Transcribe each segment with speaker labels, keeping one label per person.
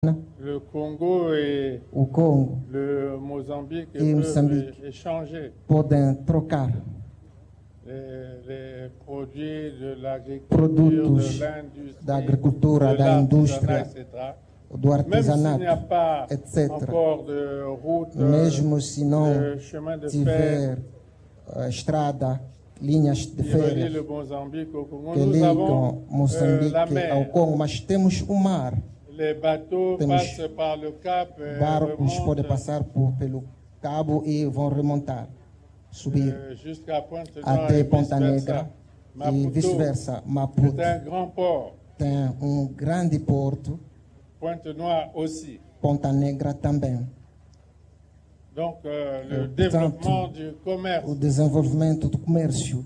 Speaker 1: Le Congo et
Speaker 2: o Congo
Speaker 1: le Mozambique
Speaker 2: e
Speaker 1: peuvent
Speaker 2: Moçambique
Speaker 1: échanger
Speaker 2: podem trocar
Speaker 1: les produits de l'agriculture,
Speaker 2: produtos
Speaker 1: de l'industrie,
Speaker 2: da agricultura,
Speaker 1: de
Speaker 2: da
Speaker 1: l'artisanat,
Speaker 2: indústria,
Speaker 1: etc.
Speaker 2: do
Speaker 1: Même s'il n'y a
Speaker 2: artesanato,
Speaker 1: pas
Speaker 2: etc.
Speaker 1: encore de route,
Speaker 2: Mesmo se não
Speaker 1: de chemin de fer
Speaker 2: tiver estrada, linhas de
Speaker 1: qui relie
Speaker 2: férias
Speaker 1: le Mozambique au Congo,
Speaker 2: que
Speaker 1: nous
Speaker 2: ligam
Speaker 1: avons la
Speaker 2: Moçambique ao
Speaker 1: mer.
Speaker 2: Congo, mas temos o mar.
Speaker 1: Les bateaux
Speaker 2: Temos
Speaker 1: passent par le Cap et
Speaker 2: Barcos podem
Speaker 1: remontent
Speaker 2: passar pelo cabo e vão remontar, subir
Speaker 1: jusqu'à Pointe-Noire
Speaker 2: até
Speaker 1: et
Speaker 2: Ponta
Speaker 1: vice-versa.
Speaker 2: Negra e
Speaker 1: Maputo
Speaker 2: vice-versa. Maputo
Speaker 1: est un grand port.
Speaker 2: tem grande porto,
Speaker 1: Pointe-Noire aussi.
Speaker 2: Ponta Negra também.
Speaker 1: Donc, le
Speaker 2: Portanto,
Speaker 1: développement du commerce
Speaker 2: o desenvolvimento do comércio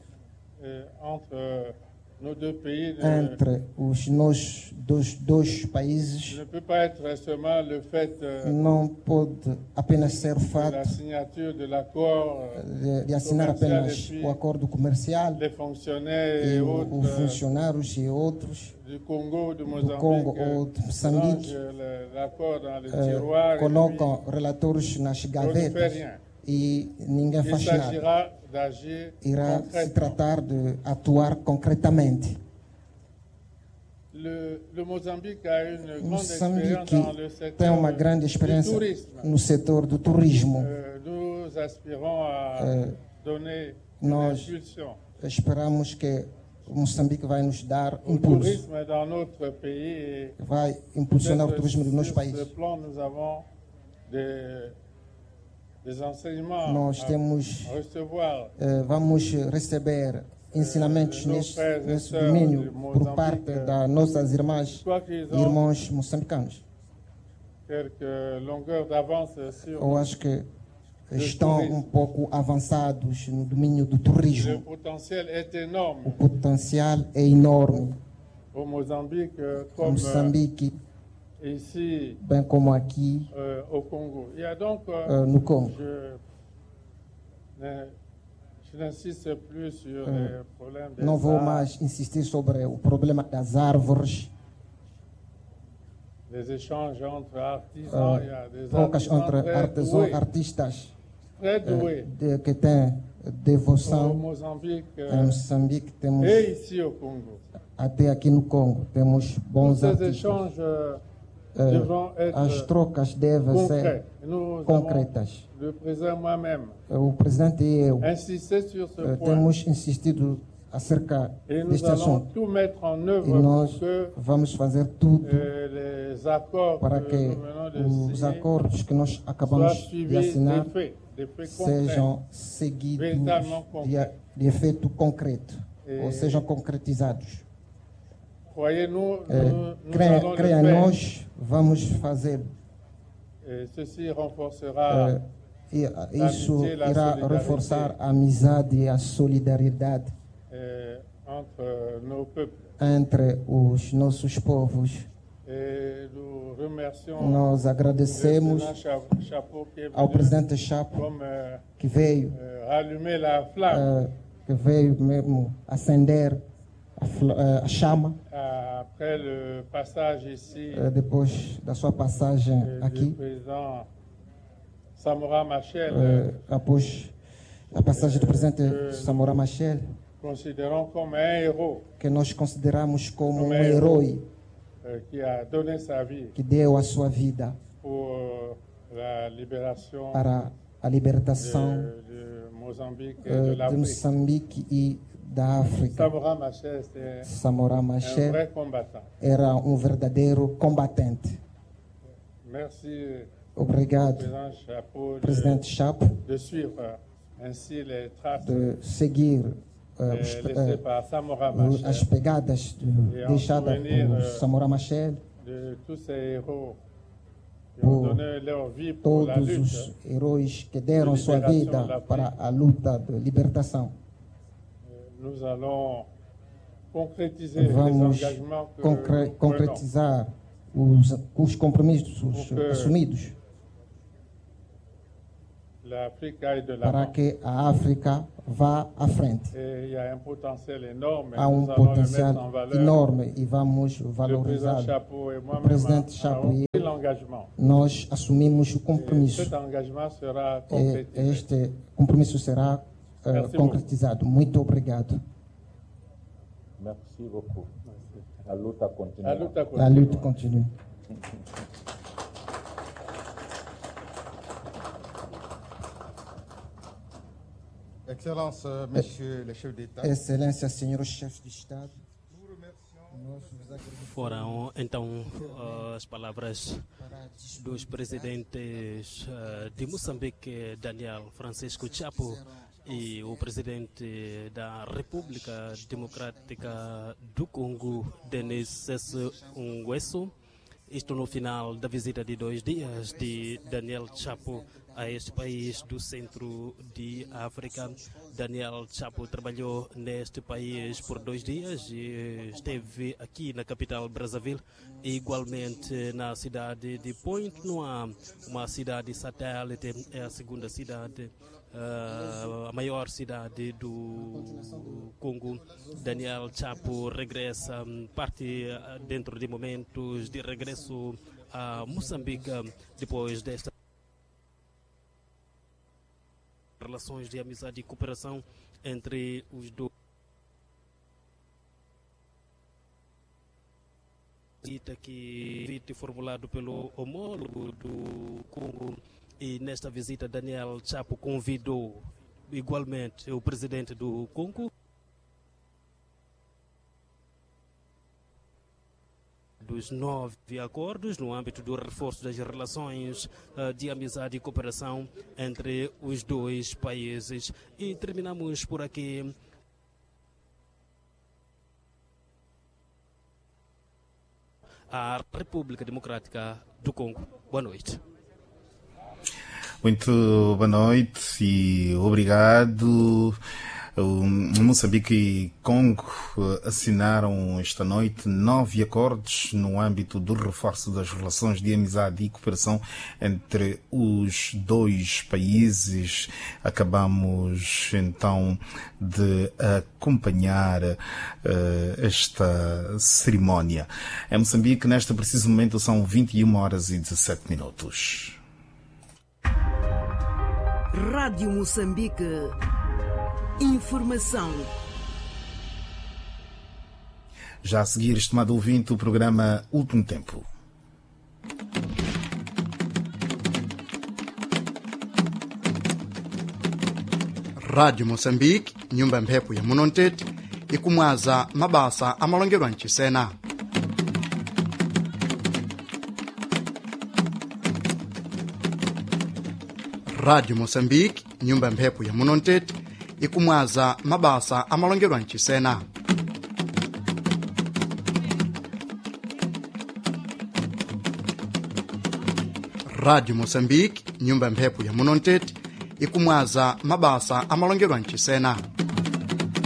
Speaker 1: entre nos deux pays
Speaker 2: entre os nossos dois países
Speaker 1: ne peut pas être seulement le fait
Speaker 2: não pode apenas ser o
Speaker 1: de la
Speaker 2: fato
Speaker 1: signature de l'accord,
Speaker 2: de assinar
Speaker 1: comercial
Speaker 2: apenas
Speaker 1: et puis
Speaker 2: o acordo comercial
Speaker 1: les fonctionnaires
Speaker 2: e
Speaker 1: et
Speaker 2: os
Speaker 1: autres
Speaker 2: funcionários e outros
Speaker 1: du Congo, du
Speaker 2: do
Speaker 1: Mozambique,
Speaker 2: Congo ou de Moçambique
Speaker 1: rangent l'accord dans le tiroir et puis
Speaker 2: colocam relatores nas
Speaker 1: on ne fait
Speaker 2: gavetas
Speaker 1: rien.
Speaker 2: e ninguém
Speaker 1: Il
Speaker 2: faz nada.
Speaker 1: s'agira d'agir
Speaker 2: Irá se
Speaker 1: concrètement.
Speaker 2: tratar de atuar concretamente.
Speaker 1: Le Mozambique a une grande
Speaker 2: Moçambique
Speaker 1: expérience dans le
Speaker 2: tem uma
Speaker 1: secteur
Speaker 2: grande
Speaker 1: du
Speaker 2: experiência
Speaker 1: tourisme.
Speaker 2: no setor do turismo.
Speaker 1: Nous aspirons à donner une
Speaker 2: Nós
Speaker 1: impulsion.
Speaker 2: esperamos que Moçambique vai nos dar
Speaker 1: Au
Speaker 2: impulso,
Speaker 1: tourisme dans notre pays. Et
Speaker 2: vai impulsionar o
Speaker 1: peut-être
Speaker 2: turismo do nosso
Speaker 1: sur
Speaker 2: país.
Speaker 1: ce plan, nous avons des enseignements
Speaker 2: Nós
Speaker 1: à
Speaker 2: temos,
Speaker 1: recevoir
Speaker 2: vamos receber ensinamentos
Speaker 1: nos
Speaker 2: nesse
Speaker 1: frères et
Speaker 2: nesse
Speaker 1: sœurs
Speaker 2: domínio
Speaker 1: du
Speaker 2: por parte
Speaker 1: Mozambique.
Speaker 2: das nossas irmãs
Speaker 1: Je crois qu'ils
Speaker 2: e
Speaker 1: ont
Speaker 2: irmãos moçambicanos.
Speaker 1: quelques longueurs d'avance sur
Speaker 2: Eu
Speaker 1: nous.
Speaker 2: acho que estão um pouco avançados no domínio do
Speaker 1: Le
Speaker 2: turismo.
Speaker 1: potentiel est
Speaker 2: O
Speaker 1: énorme
Speaker 2: potencial é enorme.
Speaker 1: au Mozambique
Speaker 2: Em
Speaker 1: comme
Speaker 2: Moçambique,
Speaker 1: ici
Speaker 2: bem como aqui
Speaker 1: au Congo. Il y a donc,
Speaker 2: no Congo.
Speaker 1: je n'insiste plus sur les problèmes des
Speaker 2: Não vou
Speaker 1: arts,
Speaker 2: mais insistir sobre o problema das árvores,
Speaker 1: les échanges entre artisans. Il y a des
Speaker 2: trocas
Speaker 1: artisans
Speaker 2: entre
Speaker 1: très
Speaker 2: artesãos,
Speaker 1: doués,
Speaker 2: artistas
Speaker 1: très doués
Speaker 2: que têm
Speaker 1: au
Speaker 2: devoção.
Speaker 1: Mozambique
Speaker 2: Em Moçambique temos,
Speaker 1: et ici au Congo.
Speaker 2: até aqui no Congo, temos bons
Speaker 1: Ces
Speaker 2: artistas.
Speaker 1: échanges devront
Speaker 2: As
Speaker 1: être
Speaker 2: trocas devem ser
Speaker 1: concrets. Nous
Speaker 2: concretas.
Speaker 1: avons, le président moi-même,
Speaker 2: O presidente e eu
Speaker 1: insisté sur ce point.
Speaker 2: temos insistido acerca
Speaker 1: Et nous
Speaker 2: deste
Speaker 1: allons
Speaker 2: assunto.
Speaker 1: tout mettre en
Speaker 2: E
Speaker 1: œuvre
Speaker 2: nós
Speaker 1: pour que
Speaker 2: vamos fazer tudo
Speaker 1: les accords
Speaker 2: para
Speaker 1: que
Speaker 2: que
Speaker 1: nous venons de
Speaker 2: os
Speaker 1: signer
Speaker 2: acordos que nós
Speaker 1: soient
Speaker 2: acabamos de
Speaker 1: suivis
Speaker 2: assinar
Speaker 1: des faits concrets.
Speaker 2: sejam seguidos
Speaker 1: Verdadeiramente concretos.
Speaker 2: de efeito concreto,
Speaker 1: E-
Speaker 2: ou sejam concretizados.
Speaker 1: Croyez-nous, nous
Speaker 2: Creia
Speaker 1: allons le
Speaker 2: creia em
Speaker 1: faire.
Speaker 2: nós, vamos fazer.
Speaker 1: Et ceci renforcera
Speaker 2: E isso
Speaker 1: amitié, la
Speaker 2: irá
Speaker 1: solidarité.
Speaker 2: reforçar a amizade e a solidariedade
Speaker 1: entre nos peuples.
Speaker 2: entre os nossos povos.
Speaker 1: Et nous remercions
Speaker 2: Nós
Speaker 1: le
Speaker 2: agradecemos
Speaker 1: président Chapeau qui est
Speaker 2: ao
Speaker 1: venu
Speaker 2: presidente Chapo
Speaker 1: comme
Speaker 2: que veio
Speaker 1: rallumer la flamme
Speaker 2: mesmo acender a chama
Speaker 1: après le passage ici
Speaker 2: depois da sua passagem
Speaker 1: du
Speaker 2: aqui,
Speaker 1: président Samora Machel.
Speaker 2: após a passagem do presidente Samora Machel,
Speaker 1: Considérons comme un héros
Speaker 2: que nós consideramos como um herói
Speaker 1: qui a donné sa vie
Speaker 2: que deu a sua vida
Speaker 1: pour la libération
Speaker 2: para a libertação
Speaker 1: de Mozambique et de
Speaker 2: de
Speaker 1: l'Afrique.
Speaker 2: Moçambique e da África.
Speaker 1: Samora Machel, c'était
Speaker 2: Samora
Speaker 1: un
Speaker 2: Machel
Speaker 1: vrai combattant.
Speaker 2: era verdadeiro combatente.
Speaker 1: Merci,
Speaker 2: Obrigado,
Speaker 1: président Chapeau,
Speaker 2: presidente Chapo,
Speaker 1: de suivre ainsi les traces
Speaker 2: de seguir
Speaker 1: laissées par Samora
Speaker 2: as
Speaker 1: Machel,
Speaker 2: pegadas deixadas por Samora Machel,
Speaker 1: de tous ces héros qui ont
Speaker 2: por
Speaker 1: donné leur vie pour la
Speaker 2: todos
Speaker 1: lutte.
Speaker 2: os heróis que deram sua vida para a luta de libertação.
Speaker 1: Nous allons concrétiser les
Speaker 2: Vamos
Speaker 1: engagements que nous prenons.
Speaker 2: concretizar os compromissos assumidos.
Speaker 1: l'Afrique aille de
Speaker 2: para
Speaker 1: l'avant.
Speaker 2: que a África vá à frente.
Speaker 1: Et il y a un potentiel énorme.
Speaker 2: Há
Speaker 1: Nous allons le mettre
Speaker 2: potencial
Speaker 1: en valeur.
Speaker 2: enorme e vamos
Speaker 1: Le président
Speaker 2: valorizar.
Speaker 1: Chapo et
Speaker 2: O
Speaker 1: moi-même
Speaker 2: presidente Chapo
Speaker 1: avons
Speaker 2: e
Speaker 1: pris l'engagement.
Speaker 2: nós assumimos o
Speaker 1: Et
Speaker 2: compromisso.
Speaker 1: cet engagement sera
Speaker 2: E
Speaker 1: concrétisé.
Speaker 2: este compromisso será
Speaker 1: Merci
Speaker 2: concretizado. Muito obrigado.
Speaker 3: Merci beaucoup. La luta continue.
Speaker 1: La lutte
Speaker 2: A
Speaker 1: continue.
Speaker 2: luta continua.
Speaker 4: Excellences, Messieurs les chefs d'État,
Speaker 2: Excelência, senhores chefes de Estado,
Speaker 4: nous remercions
Speaker 2: nós vos agradecemos
Speaker 5: Foram então as palavras
Speaker 2: para
Speaker 5: dos presidentes de Moçambique, Daniel Francisco Chapo, e o presidente da República Democrática do Congo, Denis Sassou Nguesso. Isto no final da visita de 2 dias de Daniel Chapo a este país do centro de África. Daniel Chapo trabalhou neste país por 2 dias e esteve aqui na capital Brazzaville e igualmente na cidade de Pointe-Noire, uma cidade satélite, é a segunda cidade, a maior cidade do Congo. Daniel Chapo regressa, parte dentro de momentos de regresso a Moçambique depois desta relações de amizade e cooperação entre os dois. Visita formulado pelo homólogo do Congo, e nesta visita Daniel Chapo convidou igualmente o presidente do Congo, dos 9 acordos no âmbito do reforço das relações de amizade e cooperação entre os dois países. E terminamos por aqui. A República Democrática do Congo. Boa noite.
Speaker 6: Muito boa noite e obrigado. Moçambique e Congo assinaram esta noite 9 acordos no âmbito do reforço das relações de amizade e cooperação entre os dois países. Acabamos então de acompanhar esta cerimónia. Em Moçambique, neste preciso momento, são 21h17.
Speaker 7: Rádio Moçambique. Informação.
Speaker 6: Já a seguir, estimado ouvinte, o programa Último Tempo.
Speaker 8: Rádio Moçambique, nyumba mphepo ya Munontete, ikumwaza mabasa amalongerwa ncisena. Rádio Moçambique, nyumba mphepo ya Munontete, ikumwaza mabasa amalongerwa ncisena. Rádio Moçambique, nyumba mphepo ya Munontete, ikumwaza mabasa amalongerwa ncisena.